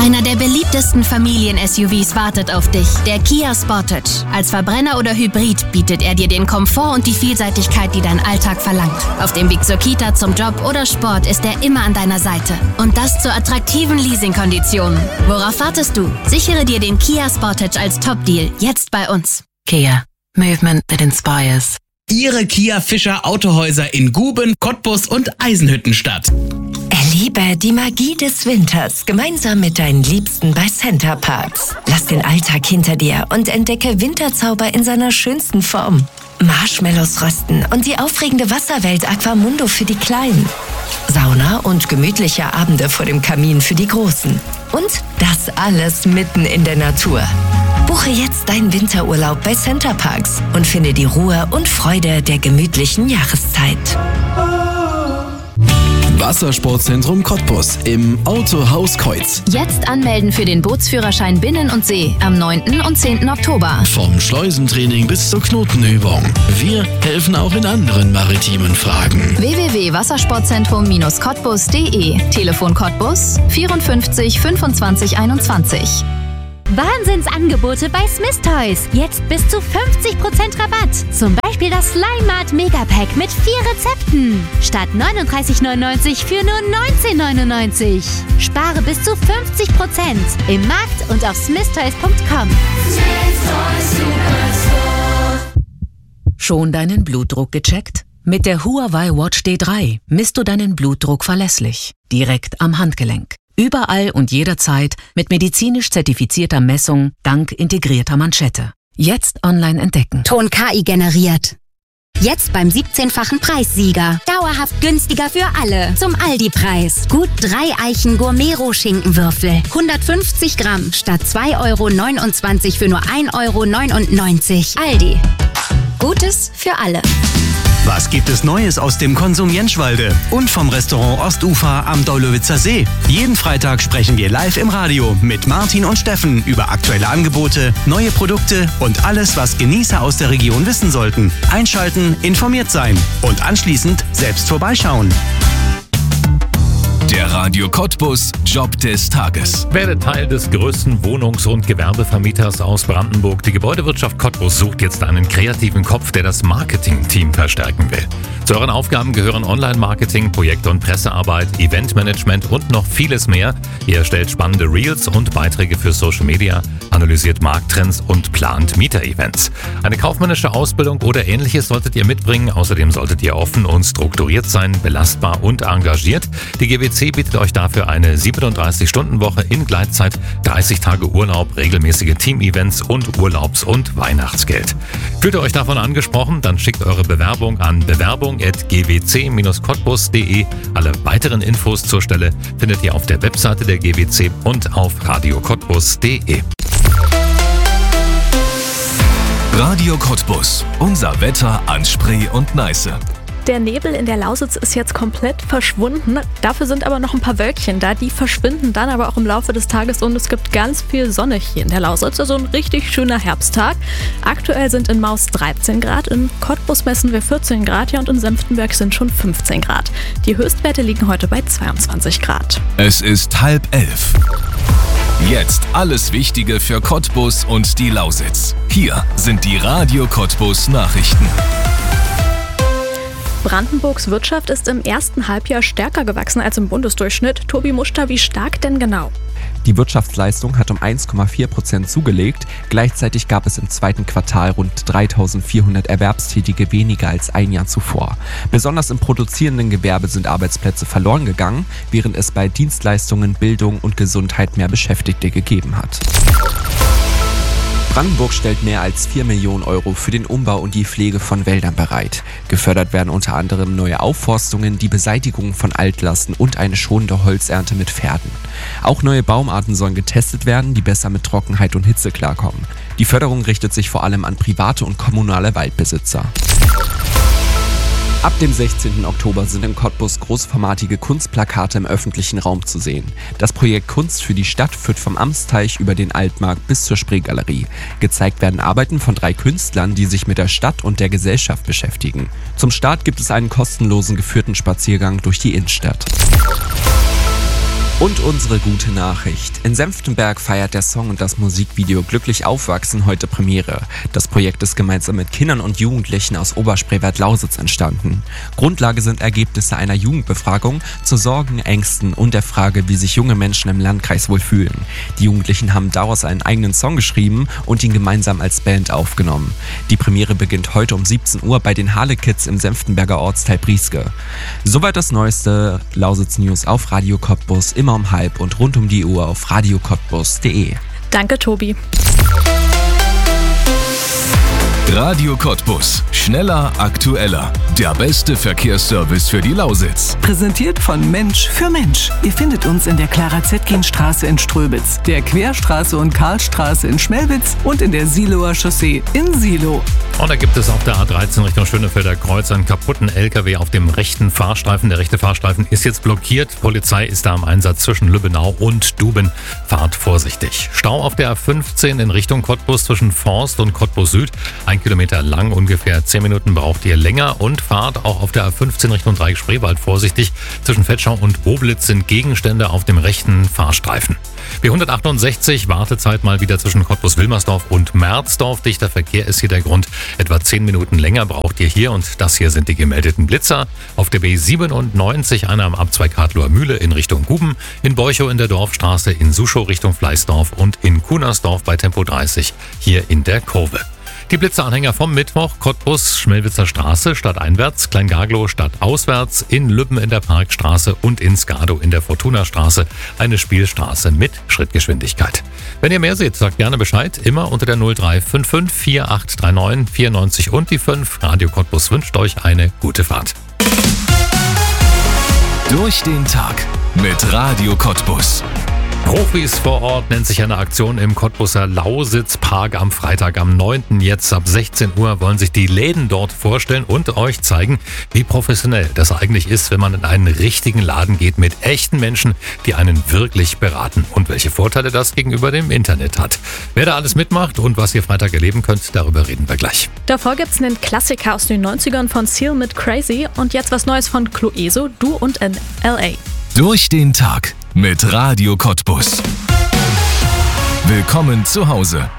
Einer der beliebtesten Familien-SUVs wartet auf dich, der Kia Sportage. Als Verbrenner oder Hybrid bietet er dir den Komfort und die Vielseitigkeit, die dein Alltag verlangt. Auf dem Weg zur Kita, zum Job oder Sport ist er immer an deiner Seite. Und das zu attraktiven Leasingkonditionen. Worauf wartest du? Sichere dir den Kia Sportage als Top-Deal jetzt bei uns. Kia. Movement that inspires. Ihre Kia Fischer Autohäuser in Guben, Cottbus und Eisenhüttenstadt. Erlebe die Magie des Winters gemeinsam mit deinen Liebsten bei Center Parcs. Lass den Alltag hinter dir und entdecke Winterzauber in seiner schönsten Form. Marshmallows rösten und die aufregende Wasserwelt Aquamundo für die Kleinen. Sauna und gemütliche Abende vor dem Kamin für die Großen. Und das alles mitten in der Natur. Buche jetzt deinen Winterurlaub bei Center Parcs und finde die Ruhe und Freude der gemütlichen Jahreszeit. Wassersportzentrum Cottbus im Autohaus Kreuz. Jetzt anmelden für den Bootsführerschein Binnen und See am 9. und 10. Oktober. Vom Schleusentraining bis zur Knotenübung. Wir helfen auch in anderen maritimen Fragen. www.wassersportzentrum-cottbus.de. Telefon Cottbus 54 25 21. Wahnsinnsangebote bei Smith Toys. Jetzt bis zu 50% Rabatt. Zum Beispiel das Slime Mart Megapack mit 4 Rezepten. Statt 39,99 für nur 19,99. Spare bis zu 50% im Markt und auf smithtoys.com. Schon deinen Blutdruck gecheckt? Mit der Huawei Watch D3 misst du deinen Blutdruck verlässlich. Direkt am Handgelenk. Überall und jederzeit mit medizinisch zertifizierter Messung dank integrierter Manschette. Jetzt online entdecken. Ton KI generiert. Jetzt beim 17-fachen Preissieger. Dauerhaft günstiger für alle. Zum Aldi-Preis. Gut 3 Eichen Gourmet-Roh-Schinkenwürfel. 150 Gramm statt 2,29 € für nur 1,99 €. Aldi. Gutes für alle. Was gibt es Neues aus dem Konsum Jenschwalde und vom Restaurant Ostufer am Daulowitzer See? Jeden Freitag sprechen wir live im Radio mit Martin und Steffen über aktuelle Angebote, neue Produkte und alles, was Genießer aus der Region wissen sollten. Einschalten, informiert sein und anschließend selbst vorbeischauen. Der Radio Cottbus Job des Tages. Werde Teil des größten Wohnungs- und Gewerbevermieters aus Brandenburg. Die Gebäudewirtschaft Cottbus sucht jetzt einen kreativen Kopf, der das Marketing-Team verstärken will. Zu euren Aufgaben gehören Online-Marketing, Projekt- und Pressearbeit, Eventmanagement und noch vieles mehr. Ihr erstellt spannende Reels und Beiträge für Social Media, analysiert Markttrends und plant Mieter-Events. Eine kaufmännische Ausbildung oder Ähnliches solltet ihr mitbringen. Außerdem solltet ihr offen und strukturiert sein, belastbar und engagiert. Die GWC bietet euch dafür eine 37-Stunden-Woche in Gleitzeit, 30 Tage Urlaub, regelmäßige Team-Events und Urlaubs- und Weihnachtsgeld. Fühlt ihr euch davon angesprochen? Dann schickt eure Bewerbung an bewerbung@gwc-cottbus.de. Alle weiteren Infos zur Stelle findet ihr auf der Webseite der GWC und auf radiocottbus.de. Radio Cottbus. Unser Wetter an Spree und Neiße. Der Nebel in der Lausitz ist jetzt komplett verschwunden. Dafür sind aber noch ein paar Wölkchen da. Die verschwinden dann aber auch im Laufe des Tages und es gibt ganz viel Sonne hier in der Lausitz. Also ein richtig schöner Herbsttag. Aktuell sind in Maus 13 Grad, in Cottbus messen wir 14 Grad, ja, und in Senftenberg sind schon 15 Grad. Die Höchstwerte liegen heute bei 22 Grad. Es ist 10:30. Jetzt alles Wichtige für Cottbus und die Lausitz. Hier sind die Radio Cottbus Nachrichten. Brandenburgs Wirtschaft ist im ersten Halbjahr stärker gewachsen als im Bundesdurchschnitt. Tobi Muster, wie stark denn genau? Die Wirtschaftsleistung hat um 1,4% zugelegt. Gleichzeitig gab es im zweiten Quartal rund 3.400 Erwerbstätige weniger als ein Jahr zuvor. Besonders im produzierenden Gewerbe sind Arbeitsplätze verloren gegangen, während es bei Dienstleistungen, Bildung und Gesundheit mehr Beschäftigte gegeben hat. Brandenburg stellt mehr als 4 Millionen € für den Umbau und die Pflege von Wäldern bereit. Gefördert werden unter anderem neue Aufforstungen, die Beseitigung von Altlasten und eine schonende Holzernte mit Pferden. Auch neue Baumarten sollen getestet werden, die besser mit Trockenheit und Hitze klarkommen. Die Förderung richtet sich vor allem an private und kommunale Waldbesitzer. Ab dem 16. Oktober sind in Cottbus großformatige Kunstplakate im öffentlichen Raum zu sehen. Das Projekt Kunst für die Stadt führt vom Amtsteich über den Altmarkt bis zur Spreegalerie. Gezeigt werden Arbeiten von 3 Künstlern, die sich mit der Stadt und der Gesellschaft beschäftigen. Zum Start gibt es einen kostenlosen geführten Spaziergang durch die Innenstadt. Und unsere gute Nachricht. In Senftenberg feiert der Song und das Musikvideo Glücklich Aufwachsen heute Premiere. Das Projekt ist gemeinsam mit Kindern und Jugendlichen aus Oberspreewald-Lausitz entstanden. Grundlage sind Ergebnisse einer Jugendbefragung zu Sorgen, Ängsten und der Frage, wie sich junge Menschen im Landkreis wohl fühlen. Die Jugendlichen haben daraus einen eigenen Song geschrieben und ihn gemeinsam als Band aufgenommen. Die Premiere beginnt heute um 17 Uhr bei den Hale Kids im Senftenberger Ortsteil Brieske. Soweit das neueste Lausitz-News auf Radio Cottbus, immer um 12:30 und rund um die Uhr auf radiocottbus.de. Danke, Tobi. Radio Cottbus. Schneller, aktueller. Der beste Verkehrsservice für die Lausitz. Präsentiert von Mensch für Mensch. Ihr findet uns in der Clara-Zetkin-Straße in Ströbitz, der Querstraße und Karlstraße in Schmelwitz und in der Siloer Chaussee in Silo. Und da gibt es auf der A13 Richtung Schönefelder Kreuz einen kaputten LKW auf dem rechten Fahrstreifen. Der rechte Fahrstreifen ist jetzt blockiert. Polizei ist da im Einsatz zwischen Lübbenau und Duben. Fahrt vorsichtig. Stau auf der A15 in Richtung Cottbus zwischen Forst und Cottbus Süd. 1 Kilometer lang, ungefähr 10 Minuten braucht ihr länger. Und fahrt auch auf der A15 Richtung Dreieck Spreewald vorsichtig. Zwischen Vetschau und Boblitz sind Gegenstände auf dem rechten Fahrstreifen. B168 Wartezeit mal wieder zwischen Cottbus-Wilmersdorf und Merzdorf. Dichter Verkehr ist hier der Grund. Etwa 10 Minuten länger braucht ihr hier und das hier sind die gemeldeten Blitzer. Auf der B97 einer am Abzweig Hadloer Mühle in Richtung Guben, in Borchow in der Dorfstraße, in Suschow Richtung Fleißdorf und in Kunersdorf bei Tempo 30 hier in der Kurve. Die Blitzeranhänger vom Mittwoch: Cottbus, Schmelwitzer Straße stadteinwärts, Kleingarglow stadtauswärts, in Lübben in der Parkstraße und in Skadow in der Fortuna-Straße, eine Spielstraße mit Schrittgeschwindigkeit. Wenn ihr mehr seht, sagt gerne Bescheid, immer unter der 0355 4839 94 und die 5. Radio Cottbus wünscht euch eine gute Fahrt. Durch den Tag mit Radio Cottbus. Profis vor Ort nennt sich eine Aktion im Cottbuser Lausitzpark am Freitag, am 9. Jetzt ab 16 Uhr wollen sich die Läden dort vorstellen und euch zeigen, wie professionell das eigentlich ist, wenn man in einen richtigen Laden geht mit echten Menschen, die einen wirklich beraten und welche Vorteile das gegenüber dem Internet hat. Wer da alles mitmacht und was ihr Freitag erleben könnt, darüber reden wir gleich. Davor gibt's einen Klassiker aus den 90ern von Seal mit Crazy und jetzt was Neues von Clueso, Du und in L.A. Durch den Tag mit Radio Cottbus. Willkommen zu Hause.